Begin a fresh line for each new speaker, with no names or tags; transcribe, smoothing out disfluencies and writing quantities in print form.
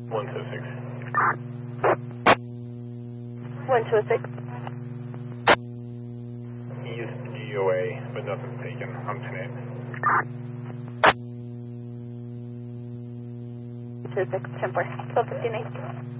126.
126.
East GOA, but nothing's taken. I'm 10-8.
26, 10-4, 12:15.